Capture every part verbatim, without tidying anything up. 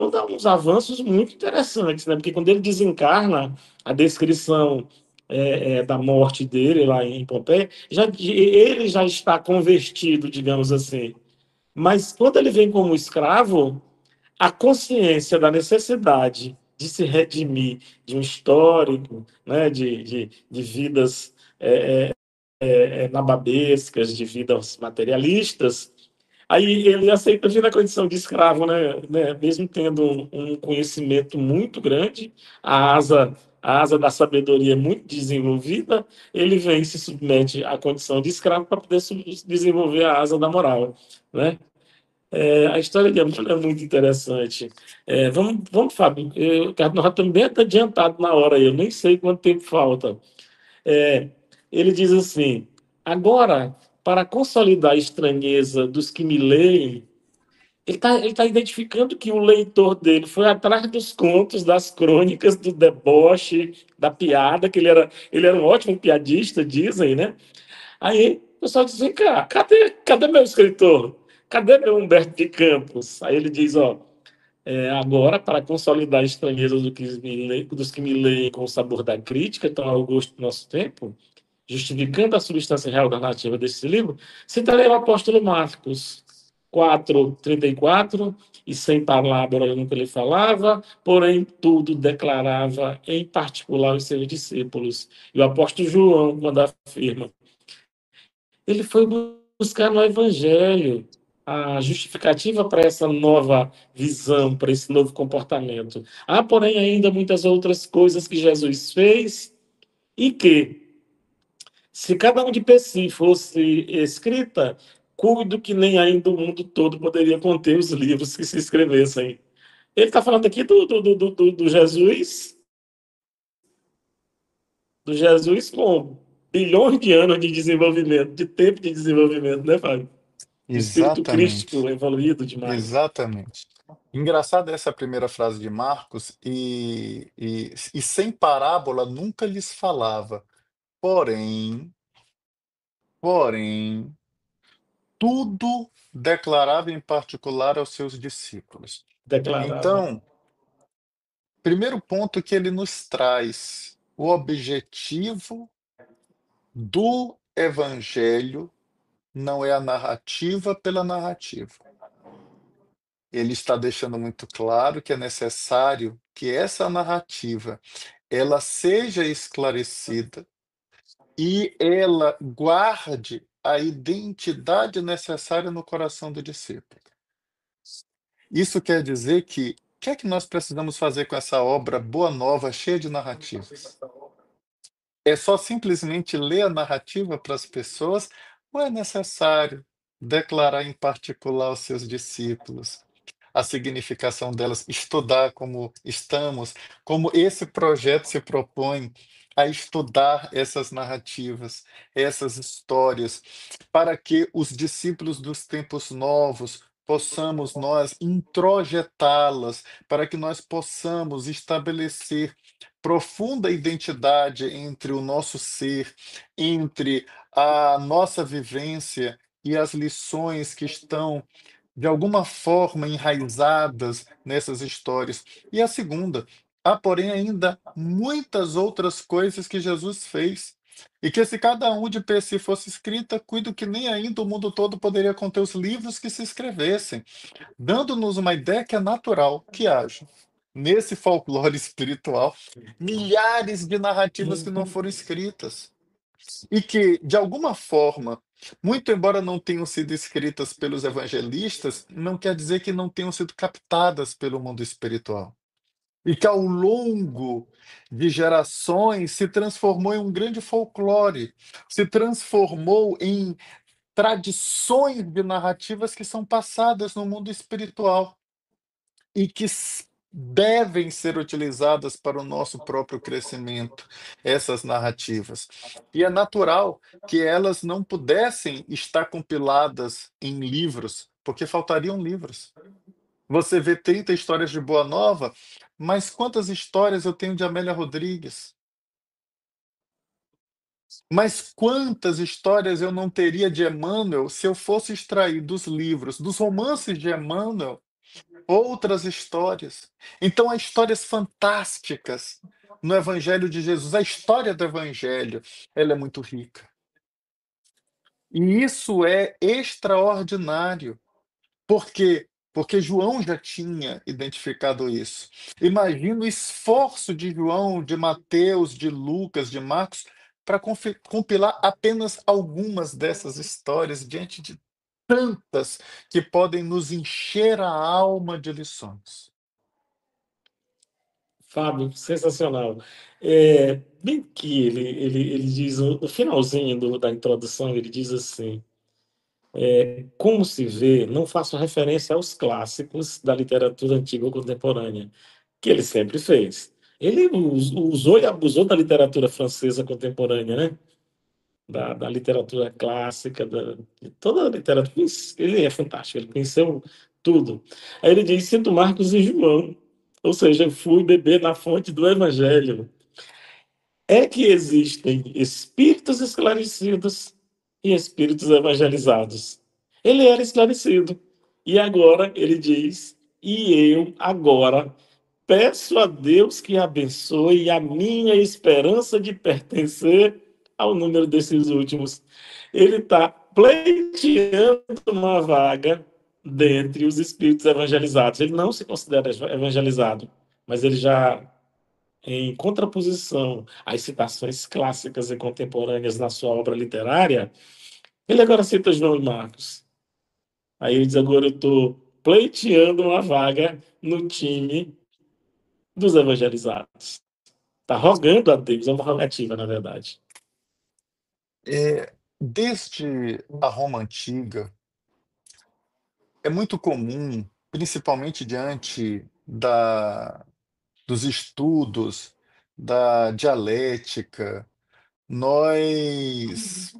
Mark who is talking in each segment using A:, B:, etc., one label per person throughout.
A: dá uns avanços muito interessantes, né? Porque quando ele desencarna, a descrição é, é, da morte dele lá em Pompeia, já, ele já está convertido, digamos assim. Mas quando ele vem como escravo, a consciência da necessidade de se redimir de um histórico, né, de, de, de vidas é, é, nababescas, de vidas materialistas, aí ele aceita vir na condição de escravo, né, né, mesmo tendo um, um conhecimento muito grande, a asa, a asa da sabedoria é muito desenvolvida, ele vem e se submete à condição de escravo para poder desenvolver a asa da moral, né? É, a história de amor é muito interessante. É, vamos, vamos, Fábio. Eu, nós já estamos bem adiantados na hora aí, eu nem sei quanto tempo falta. É, ele diz assim: agora, para consolidar a estranheza dos que me leem, ele está ele tá identificando que o leitor dele foi atrás dos contos, das crônicas, do deboche, da piada, que ele era, ele era um ótimo piadista, dizem, né? Aí o pessoal diz: vem cá, cadê, cadê meu escritor? Cadê meu Humberto de Campos? Aí ele diz: ó, é, agora, para consolidar a estranheza do que me lê- dos que me leem com o sabor da crítica, então ao gosto do nosso tempo, justificando a substância real da narrativa desse livro, citarei o apóstolo Marcos quatro, trinta e quatro, e sem palavra nunca lhe falava, porém tudo declarava em particular aos seus discípulos. E o apóstolo João, quando afirma, ele foi buscar no Evangelho a justificativa para essa nova visão, para esse novo comportamento. Há, porém, ainda muitas outras coisas que Jesus fez e que, se cada um de per si fosse escrita, cuido que nem ainda o mundo todo poderia conter os livros que se escrevessem. Ele está falando aqui do, do, do, do, do Jesus, do Jesus com bilhões de anos de desenvolvimento, de tempo de desenvolvimento, né, Fábio? O espírito crístico
B: Exatamente,
A: evoluído demais.
B: exatamente. Engraçado essa primeira frase de Marcos, e, e, e sem parábola nunca lhes falava. Porém, porém, tudo declarava em particular aos seus discípulos.
A: Declarava.
B: Então, primeiro ponto que ele nos traz, o objetivo do evangelho não é a narrativa pela narrativa. Ele está deixando muito claro que é necessário que essa narrativa ela seja esclarecida e ela guarde a identidade necessária no coração do discípulo. Isso quer dizer que o que é que nós precisamos fazer com essa obra boa nova, cheia de narrativas? É só simplesmente ler a narrativa para as pessoas ou é necessário declarar em particular aos seus discípulos a significação delas, estudar como estamos, como esse projeto se propõe a estudar essas narrativas, essas histórias, para que os discípulos dos tempos novos possamos nós introjetá-las, para que nós possamos estabelecer profunda identidade entre o nosso ser, entre a nossa vivência e as lições que estão de alguma forma enraizadas nessas histórias. E a segunda, há, porém, ainda muitas outras coisas que Jesus fez, e que se cada um de per si fosse escrita, cuido que nem ainda o mundo todo poderia conter os livros que se escrevessem, dando-nos uma ideia que é natural que haja nesse folclore espiritual milhares de narrativas que não foram escritas. E que, de alguma forma, muito embora não tenham sido escritas pelos evangelistas, não quer dizer que não tenham sido captadas pelo mundo espiritual. E que ao longo de gerações se transformou em um grande folclore, se transformou em tradições de narrativas que são passadas no mundo espiritual e que s- devem ser utilizadas para o nosso próprio crescimento, essas narrativas. E é natural que elas não pudessem estar compiladas em livros, porque faltariam livros. Você vê trinta histórias de Boa Nova, mas quantas histórias eu tenho de Amélia Rodrigues? Mas quantas histórias eu não teria de Emmanuel se eu fosse extrair dos livros, dos romances de Emmanuel, outras histórias. Então, há histórias fantásticas no Evangelho de Jesus. A história do Evangelho, ela é muito rica. E isso é extraordinário. Por quê? Porque João já tinha identificado isso. Imagina o esforço de João, de Mateus, de Lucas, de Marcos, para compilar apenas algumas dessas histórias diante de tantas que podem nos encher a alma de lições.
A: Fábio, sensacional. É, bem que ele, ele, ele diz, no no finalzinho do- da introdução, ele diz assim: como se vê, não faço referência aos clássicos da literatura antiga ou contemporânea, que ele sempre fez. Ele us- usou e abusou da literatura francesa contemporânea, né? Da, da literatura clássica, da, de toda a literatura. Ele é fantástico, ele conheceu tudo. Aí ele diz: sinto Marcos e João, ou seja, eu fui beber na fonte do Evangelho. É que existem espíritos esclarecidos e espíritos evangelizados. Ele era esclarecido. E agora ele diz: e eu agora peço a Deus que abençoe a minha esperança de pertencer ao número desses últimos. Ele está pleiteando uma vaga dentre os espíritos evangelizados. Ele não se considera evangelizado, mas ele já, em contraposição às citações clássicas e contemporâneas na sua obra literária, ele agora cita João e Marcos. Aí ele diz: agora eu estou pleiteando uma vaga no time dos evangelizados. Está rogando a Deus, é uma rogativa, na verdade.
B: É, desde a Roma Antiga, é muito comum, principalmente diante da, dos estudos da dialética, nós,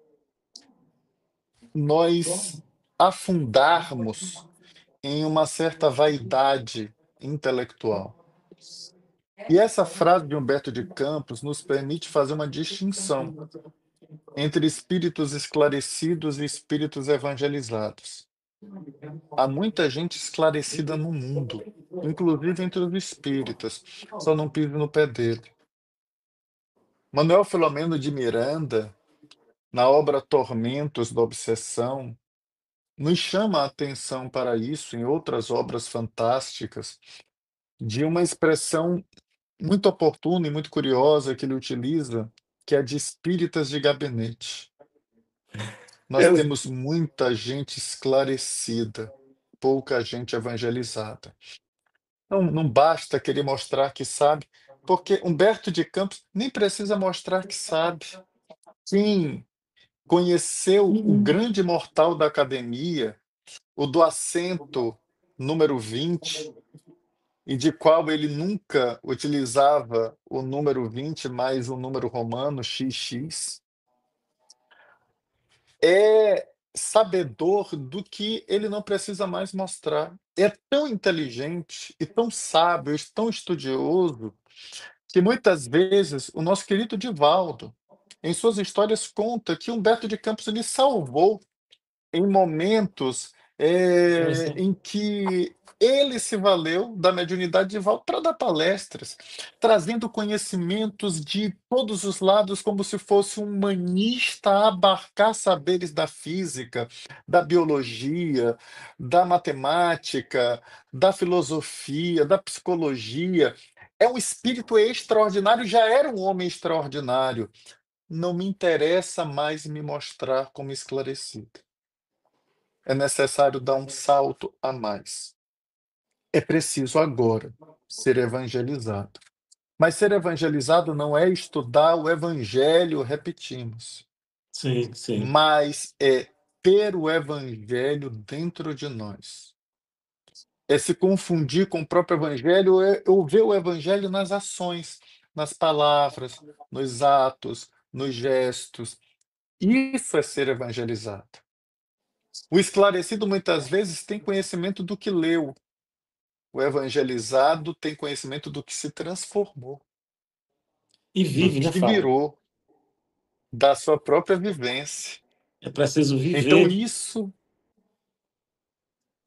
B: nós afundarmos em uma certa vaidade intelectual. E essa frase de Humberto de Campos nos permite fazer uma distinção entre espíritos esclarecidos e espíritos evangelizados. Há muita gente esclarecida no mundo, inclusive entre os espíritas, só não pise no pé dele. Manuel Filomeno de Miranda, na obra Tormentos da Obsessão, nos chama a atenção para isso em outras obras fantásticas, de uma expressão muito oportuna e muito curiosa que ele utiliza, que é a de espíritas de gabinete. Nós
A: É,
B: temos muita gente esclarecida, pouca gente evangelizada. Não, não basta querer mostrar que sabe, porque Humberto de Campos nem precisa mostrar que sabe. Quem conheceu o grande mortal da academia, o do assento número vinte, e de qual ele nunca utilizava o número vinte mais o número romano xis xis, é sabedor do que ele não precisa mais mostrar. É tão inteligente e tão sábio, e tão estudioso, que muitas vezes o nosso querido Divaldo, em suas histórias, conta que Humberto de Campos lhe salvou em momentos eh, em que ele se valeu da mediunidade de Divaldo para dar palestras, trazendo conhecimentos de todos os lados, como se fosse um humanista a abarcar saberes da física, da biologia, da matemática, da filosofia, da psicologia. É um espírito extraordinário, já era um homem extraordinário. Não me interessa mais me mostrar como esclarecido. É necessário dar um salto a mais. É preciso agora ser evangelizado. Mas ser evangelizado não é estudar o evangelho, repetimos,
A: sim, sim.
B: mas é ter o evangelho dentro de nós. É se confundir com o próprio evangelho, é eu ver o evangelho nas ações, nas palavras, nos atos, nos gestos. Isso é ser evangelizado. O esclarecido muitas vezes tem conhecimento do que leu. O evangelizado tem conhecimento do que se transformou,
A: E
B: do
A: vive, né,
B: que
A: Fábio?
B: virou, da sua própria vivência.
A: É preciso
B: Então,
A: viver.
B: isso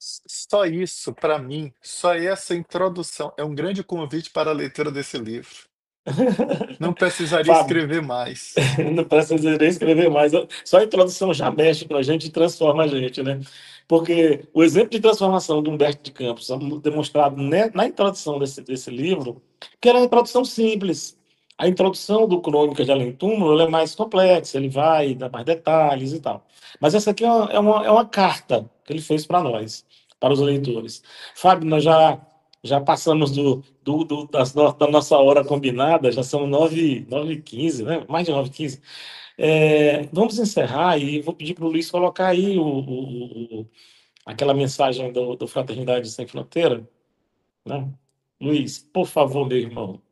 B: Só isso, para mim, só essa introdução é um grande convite para a leitura desse livro. Não precisaria
A: Fábio,
B: escrever mais.
A: não precisa nem escrever mais. Só a introdução já mexe com a gente e transforma a gente, né? Porque o exemplo de transformação de Humberto de Campos, demonstrado na introdução desse, desse livro, que era uma introdução simples. A introdução do Crônica de Além Túmulo é mais complexa, ele vai dar mais detalhes e tal. Mas essa aqui é uma, é uma, é uma carta que ele fez para nós, para os leitores. Fábio, nós já, já passamos do, do, do, das no, da nossa hora combinada, já são nove e quinze, né? Mais de nove e quinze. É, vamos encerrar e vou pedir para o Luiz colocar aí o, o, o, aquela mensagem do, do Fraternidade Sem Fronteira, né? Luiz, por favor, meu irmão.